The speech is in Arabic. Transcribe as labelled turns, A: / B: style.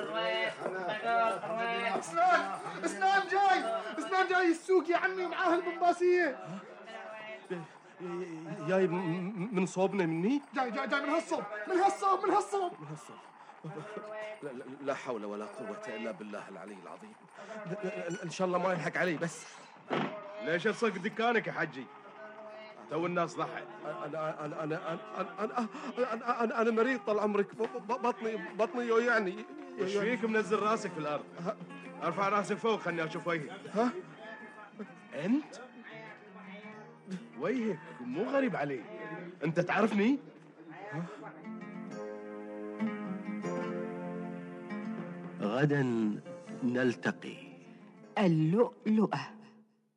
A: اسنان جاي السوق يا عمي معاه البنباسية.
B: جاي من صوبنا مني؟
A: جاي من هالصوب.
B: لا حول ولا قوة إلا بالله العلي العظيم. إن شاء الله ما يلحق علي بس.
C: ليش تصق دكانك يا حجي؟ تو الناس ضحت.
B: أنا مريض طال عمرك، بطني يوجعني.
C: وش فيك منزل راسك في الأرض؟ ارفع راسك فوق خلني أشوف وجهك.
B: ها؟
C: أنت؟ وجهك مو غريب علي. أنت تعرفني؟
B: غدا نلتقي.
D: اللؤلؤة.